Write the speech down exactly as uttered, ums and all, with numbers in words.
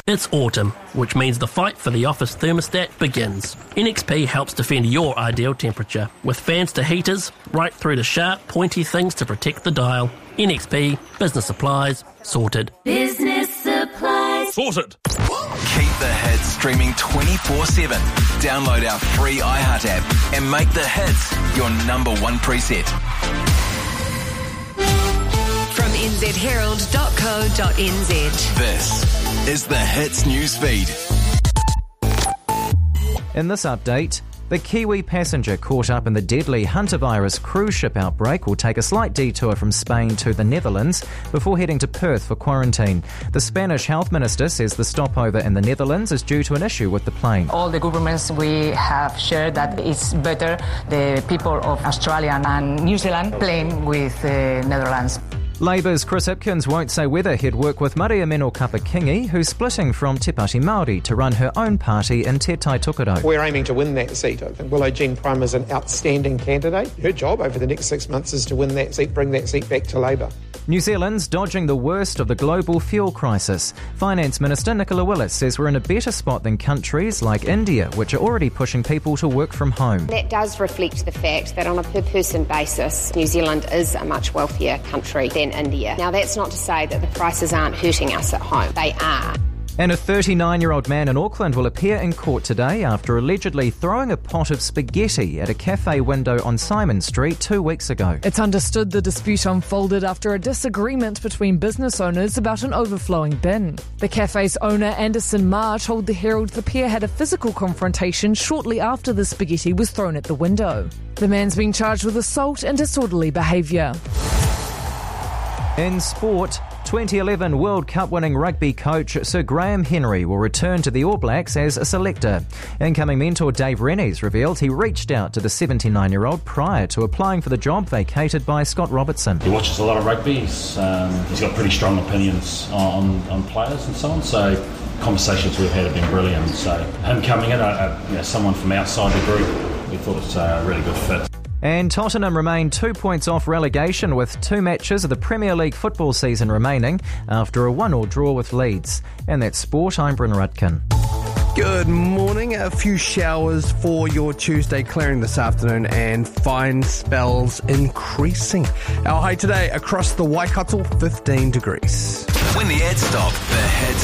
It's autumn, which means the fight for the office thermostat begins. N X P helps defend your ideal temperature, with fans to heaters, right through to sharp, pointy things to protect the dial. N X P, business supplies, sorted. Business supplies. Sorted. Keep the hits streaming twenty-four seven. Download our free iHeart app and make the hits your number one preset. From n z herald dot co dot n z. This is the Hits news feed. In this update, the Kiwi passenger caught up in the deadly hantavirus cruise ship outbreak will take a slight detour from Spain to the Netherlands before heading to Perth for quarantine. The Spanish health minister says the stopover in the Netherlands is due to an issue with the plane. All the governments we have shared that it's better the people of Australia and New Zealand playing with the Netherlands. Labour's Chris Hipkins won't say whether he'd work with Maria Meno Kapakingi, who's splitting from Te Pāti Māori to run her own party in Te Tai Tokerau. We're aiming to win that seat. I think Willow Jean Prime is an outstanding candidate. Her job over the next six months is to win that seat, bring that seat back to Labour. New Zealand's dodging the worst of the global fuel crisis. Finance Minister Nicola Willis says we're in a better spot than countries like India, which are already pushing people to work from home. That does reflect the fact that on a per-person basis, New Zealand is a much wealthier country than India. Now, that's not to say that the prices aren't hurting us at home. They are. And a thirty-nine-year-old man in Auckland will appear in court today after allegedly throwing a pot of spaghetti at a cafe window on Simon Street two weeks ago. It's understood the dispute unfolded after a disagreement between business owners about an overflowing bin. The cafe's owner, Anderson Ma, told the Herald the pair had a physical confrontation shortly after the spaghetti was thrown at the window. The man's been charged with assault and disorderly behaviour. In sport, twenty eleven World Cup winning rugby coach Sir Graham Henry will return to the All Blacks as a selector. Incoming mentor Dave Rennies revealed he reached out to the seventy-nine-year-old prior to applying for the job vacated by Scott Robertson. He watches a lot of rugby. He's, um, he's got pretty strong opinions on, on players and so on. So conversations we've had have been brilliant. So him coming in, uh, uh, you know, someone from outside the group, we thought it was a really good fit. And Tottenham remain two points off relegation with two matches of the Premier League football season remaining after a one-all draw with Leeds. And that's sport, I'm Bryn Rudkin. Good morning. A few showers for your Tuesday, clearing this afternoon and fine spells increasing. Our high today across the Waikato, fifteen degrees. When the ads stop, the hits